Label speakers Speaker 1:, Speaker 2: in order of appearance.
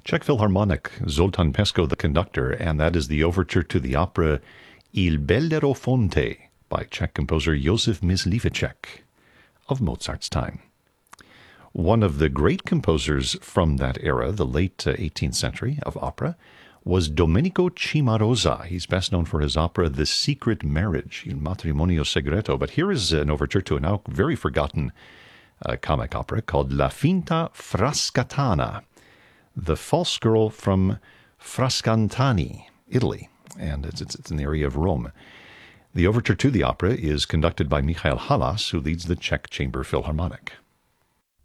Speaker 1: Czech Philharmonic, Zoltán Pesko the conductor, and that is the overture to the opera Il Bellerofonte by Czech composer Josef Mysliveček of Mozart's time. One of the great composers from that era, the late 18th century, of opera, was Domenico Cimarosa. He's best known for his opera The Secret Marriage, Il Matrimonio Segreto. But here is an overture to a now very forgotten comic opera called La Finta Frascatana, The False Girl from Frascantani, Italy, and it's in the area of Rome. The overture to the opera is conducted by Michael Halas, who leads the Czech Chamber Philharmonic.